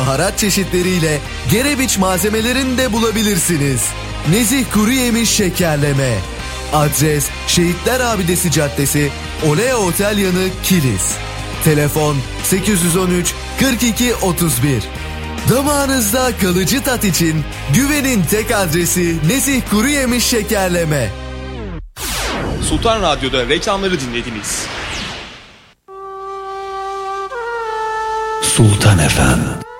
baharat çeşitleriyle Gerebiç malzemelerini de bulabilirsiniz. Nezih Kuru Yemiş Şekerleme. Adres Şehitler Abidesi Caddesi, Olea Otel yanı Kilis. Telefon 813 42 31. Damağınızda kalıcı tat için güvenin tek adresi Nezih Kuru Yemiş Şekerleme. Sultan Radyo'da reklamları dinlediniz. Sultan FM